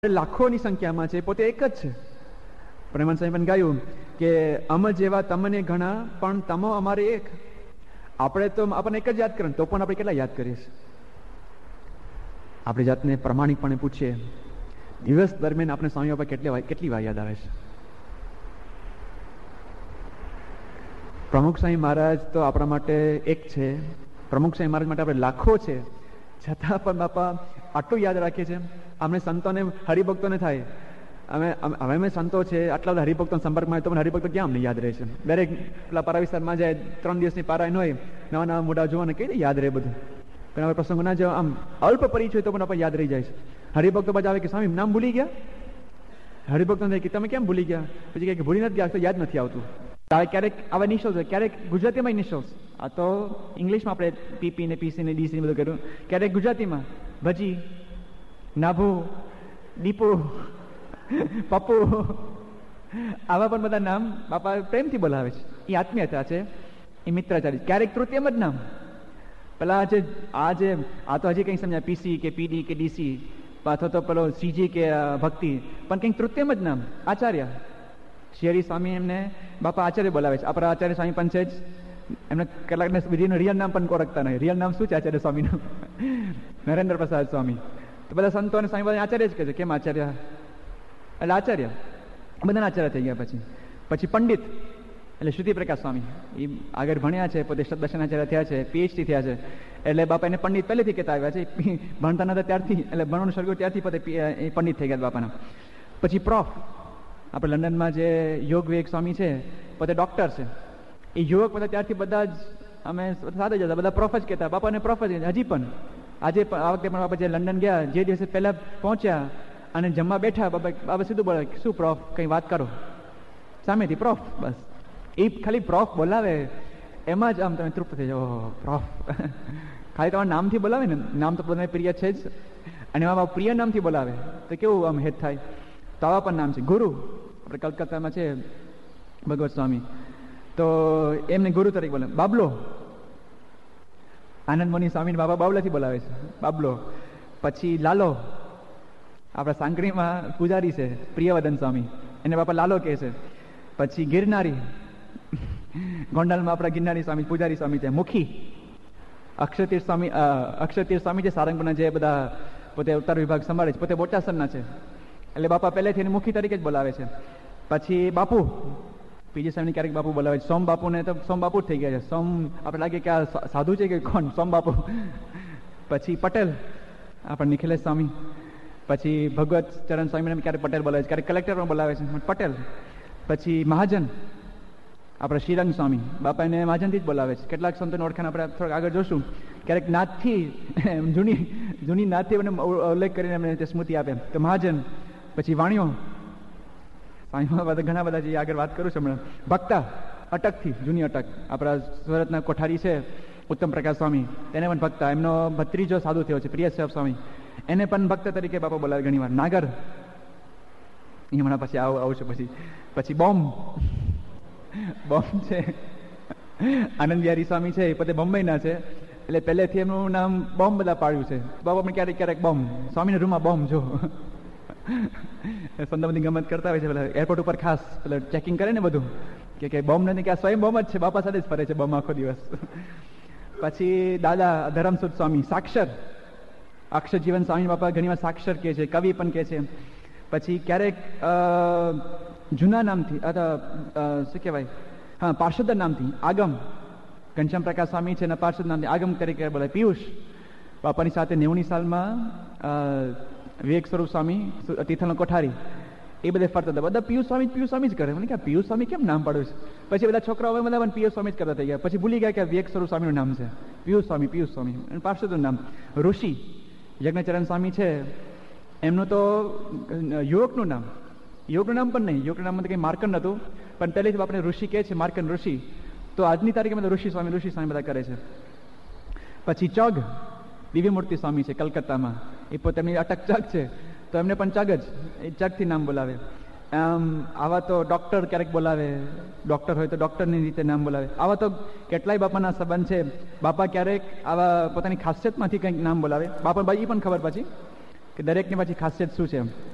લાખોની સંખ્યામાં છે, પોતે એક જ છે. પ્રેમાનંદ સ્વામી પણ ગાયું કે અમ જેવા તમને ઘણા પણ તમો અમારે એક. આપણે તો આપણને એક જ યાદ કરે તો પણ આપણે કેટલા યાદ કરીએ છીએ? આપણી જાતને પ્રમાણિકપણે પૂછીએ, દિવસ દરમિયાન આપણે સ્વામી બાપા કેટલી વાર યાદ આવે છે? પ્રમુખ સ્વામી મહારાજ તો આપણા માટે એક છે, પ્રમુખ સ્વામી મહારાજ માટે આપણે લાખો છે, છતાં પણ બાપા આટલું યાદ રાખીએ છીએ. અમને સંતોને હરિભક્તોને થાય, હવે અમે સંતો છે, આટલા બધા હરિભક્તોના સંપર્કમાં હોય તો પણ હરિભક્તો ક્યાં અમને યાદ રહે છે? દરેક પેલા પારા વિસ્તારમાં જાય, 3 દિવસની પારાયણ હોય, નવા નવા મોઢા જોવાને કઈ યાદ રહે બધું? પણ હવે પ્રસંગો ના જાવ, આમ અલ્પ પરિચય હોય તો પણ આપણે યાદ રહી જાય છે. હરિભક્તો બાજુ આવે કે સ્વામી નામ ભૂલી ગયા. હરિભક્તો કે તમે કેમ ભૂલી ગયા? પછી કે ભૂલી નથી ગયા, તો યાદ નથી આવતું. ક્યારેક આવા નિશોલ્સ હોય, ક્યારેક ગુજરાતીમાં નિશોલ્સ. આ તો ઇંગ્લિશમાં આપણે પીપી ને પીસી ને ડીસી બધું કર્યું, ક્યારેક ગુજરાતીમાં ભજી, નાભુ, દીપુ, પપ્પુ, આવા પણ બધા નામ બાપા પ્રેમથી બોલાવે છે. એ આત્મીયતા છે, એ મિત્રાચારી. ક્યારેક તૃતીયમ જ નામ. પેલા આ તો હજી કંઈ સમજાય, પીસી કે પીડી કે ડીસી અથવા તો પેલો સીજી કે ભક્તિ, પણ કંઈક તૃતીયમ જ નામ. આચાર્ય શિયરી સ્વામી એમને બાપા આચાર્ય બોલાવે છે. આપણા આચાર્ય સ્વામી પણ છે જ. એમને કેટલાકને વિધિનું રિયલ નામ પણ ઓળખતા નહીં. રિયલ નામ શું છે આચાર્ય સ્વામીનું? નરેન્દ્ર પ્રસાદ સ્વામી. તો બધા સંતો અને સ્વામી બધા આચાર્ય જ કહે છે. કેમ આચાર્ય? એટલે આચાર્ય, બધાના આચાર્ય થઈ ગયા. પછી પંડિત એટલે શ્રુતિ પ્રકાશ સ્વામી, એ આગળ ભણ્યા છે, પોતે દર્શનાચાર્ય થયા છે, પીએચડી થયા છે. એટલે બાપા એને પંડિત પહેલેથી કહેતા આવ્યા છે, ભણતા નતા ત્યારથી, એટલે ભણવાનું શરૂ ત્યારથી પોતે એ પંડિત થઈ ગયા બાપાના. પછી પ્રોફ, આપણે લંડનમાં જે યોગ વિવેક સ્વામી છે, પોતે ડોક્ટર છે. એ યુવક બધા ત્યારથી બધા જ અમે સાથે જતા, બધા પ્રોફ જ કહેતા, બાપાને પ્રોફ જ. હજી પણ આજે આ વખતે પણ બાપા જે લંડન ગયા, જે દિવસે પહેલા પહોંચ્યા અને જમવા બેઠા, બાબા સીધું બોલે, શું પ્રોફ, કંઈ વાત કરો? સામેથી પ્રોફ. બસ એ ખાલી પ્રોફ બોલાવે એમાં જ આમ તમે તૃપ્ત થઈ જાઓ. પ્રોફ ખાલી તમારા નામથી બોલાવે ને, નામ તો બધાને પ્રિય છે જ, અને એમાં પ્રિય નામથી બોલાવે તો કેવું આમ હેત થાય. તો આવા પણ નામ છે. ગુરુ, આપણે કલકત્તામાં છે ભગવત સ્વામી, તો એમને ગુરુ તરીકે બોલે. બાબલો, આનંદ મુનિ સ્વામી બાબા બાબલાથી બોલાવે છે, બાબલો. પછી લાલો, આપણા સાંકળીમાં પૂજારી છે પ્રિયવદન સ્વામી, એને બાપા લાલો કહે છે. પછી ગિરનારી, ગોંડલમાં આપણા ગિરનારી સ્વામી પૂજારી સ્વામી છે. મુખી, અક્ષરતીર્થ સ્વામી છે સારંગપુરના, જે બધા પોતે ઉત્તર વિભાગ સંભાળે છે, પોતે બોચાસરના છે. એટલે બાપા પહેલેથી એને મુખી તરીકે જ બોલાવે છે. પછી બાપુ, પીજી સ્વામી ક્યારેક બાપુ બોલાવે છે. સોમ બાપુ ને તો સોમ બાપુ જ થઈ ગયા છે. સોમ આપણે લાગે કે આ સાધુ છે કે કોણ, સોમ બાપુ. પછી પટેલ, આપણા નિખિલેશ સ્વામી. પછી ભગવત ચરણ સ્વામી ક્યારેક પટેલ બોલાવે છે, ક્યારેક કલેક્ટર પણ બોલાવે છે, પટેલ. પછી મહાજન, આપણે શ્રીરંગ સ્વામી, બાપા એને મહાજનથી જ બોલાવે છે. કેટલાક સંતોની ઓળખાણ આપણે થોડાક આગળ જોશું. ક્યારેક નાથથી, જૂની નાથથી એમને ઉલ્લેખ કરીને એમને તે સ્મૃતિ આપે તો મહાજન. પછી વાણીઓ, ઘણા બધા જે આગળ વાત કરું છું હમણાં. ભક્તા, અટકથી, જૂની અટક, આપણા સુરતના કોઠારી છે ઉત્તમ પ્રકાશ સ્વામી, તેને પણ ભક્તા. એમનો ભત્રીજો સાધુ થયો છે પ્રિય સ્વામી, એને પણ ભક્ત તરીકે બાપા બોલાવે ઘણી વાર. નાગર, એ હમણાં પછી આવું છે. પછી બોમ્બ છે આનંદ બિહારી સ્વામી છે, એ પોતે બોમ્બેના છે, એટલે પહેલેથી એમનું નામ બોમ્બ બધા પાડ્યું છે. બાપા પણ ક્યારેક ક્યારેક બોમ્બ, સ્વામીના રૂમમાં બોમ્બ જો સંતો બધી ગમત કરતા હોય છે. પેલા એરપોર્ટ ઉપર ખાસ પેલા ચેકિંગ કરે ને બધું, કે બોમ્બ નથી, કે આ સ્વયં બોમ્બ જ છે, બાપા સાથે જ ફરે છે બોમ્બ આખો દિવસ. પછી દાદા ધરમસુદ સ્વામી, સાક્ષર, અક્ષર જીવન સ્વામી બાપા ઘણી વાર સાક્ષર કહે છે, કવિ પણ કહે છે. પછી ક્યારેક જૂના નામથી શું કહેવાય, હા પાર્ષદ નામથી આગમ, ઘનશ્યામ પ્રકાશ સ્વામી છે ને પાર્ષદ નામથી આગમ તરીકે બોલાય. પિયુષ, બાપાની સાથે 90ની સાલમાં વિવેક સ્વરૂપ સ્વામી તિથલનો કોઠારી, એ બધે ફરતા હતા. બધા પિયુષ સ્વામી જ કરે. મને કે પિયુષ સ્વામી કેમ નામ પાડ્યું છે? પછી બધા છોકરાઓ બધા પણ પિયુષ સ્વામી જ કરતા થઈ ગયા. પછી ભૂલી ગયા કે વિવેક સ્વરૂપ સ્વામીનું નામ છે પિયુષ સ્વામી, અને પાર્ષદનું નામ ઋષિ. યજ્ઞચરણ સ્વામી છે, એમનું તો યુવકનું નામ પણ નહીં, યુવકનું નામ કંઈ માર્કન નહોતું, પણ પહેલેથી આપણે ઋષિ કહે છે, માર્કન ઋષિ. તો આજની તારીખે બધા ઋષિ સ્વામી બધા કરે છે. પછી ચગ, દિવ્યમૂર્તિ સ્વામી છે કલકત્તામાં, એ પોતે એમની અટક ચગ છે, તો એમને પણ ચગ જ, એ ચગથી નામ બોલાવે. આવા તો ડૉક્ટર ક્યારેક બોલાવે, ડૉક્ટર હોય તો ડૉક્ટરની રીતે નામ બોલાવે. આવા તો કેટલાય બાપાના સંબંધ છે. બાપા ક્યારેક આવા પોતાની ખાસિયતમાંથી કંઈક નામ બોલાવે. બાપા એ પણ ખબર પછી કે દરેકની પાછી ખાસિયત શું છે.